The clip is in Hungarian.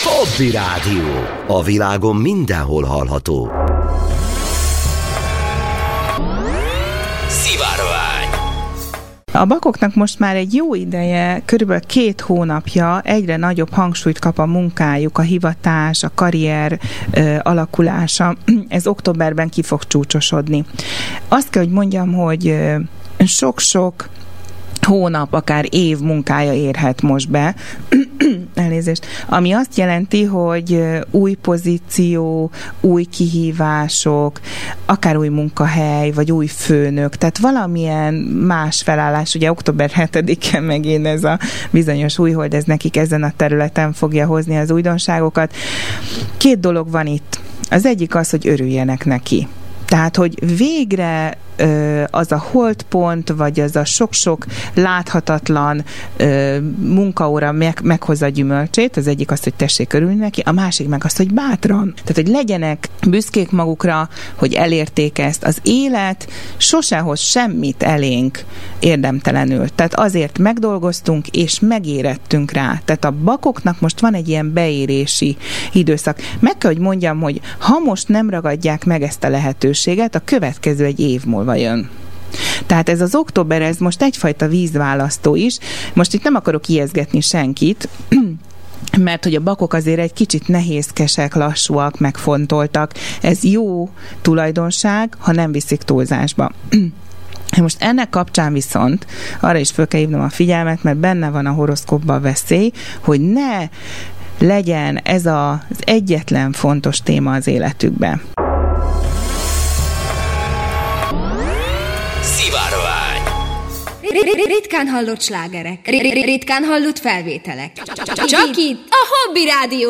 Hobby Rádió. A világon mindenhol hallható. Szivárvány. A bakoknak most már egy jó ideje, körülbelül 2 hónapja egyre nagyobb hangsúlyt kap a munkájuk, a hivatás, a karrier alakulása. Ez októberben ki fog csúcsosodni. Azt kell, hogy mondjam, hogy sok-sok hónap, akár év munkája érhet most be, elnézést, ami azt jelenti, hogy új pozíció, új kihívások, akár új munkahely, vagy új főnök, tehát valamilyen más felállás, ugye október 7-én megint ez a bizonyos újhold, ez nekik ezen a területen fogja hozni az újdonságokat. 2 dolog van itt. Az egyik az, hogy örüljenek neki. Tehát, hogy végre az a holdpont, vagy az a sok-sok láthatatlan munkaóra meghozza a gyümölcsét, az egyik az, hogy tessék örülni neki, a másik meg az, hogy bátran. Tehát, hogy legyenek büszkék magukra, hogy elérték ezt. Az élet sose hoz semmit elénk érdemtelenül. Tehát azért megdolgoztunk, és megérettünk rá. Tehát a bakoknak most van egy ilyen beérési időszak. Meg kell, hogy mondjam, hogy ha most nem ragadják meg ezt a lehetőséget, a következő egy év múlva jön. Tehát ez az október, ez most egyfajta vízválasztó is. Most itt nem akarok ijeszgetni senkit, mert hogy a bakok azért egy kicsit nehézkesek, lassúak, megfontoltak. Ez jó tulajdonság, ha nem viszik túlzásba. Most ennek kapcsán viszont arra is föl kell hívnom a figyelmet, mert benne van a horoszkópban a veszély, hogy ne legyen ez az egyetlen fontos téma az életükben. Ritkán hallott slágerek, ritkán hallott felvételek. Csak itt a Hobby Rádió.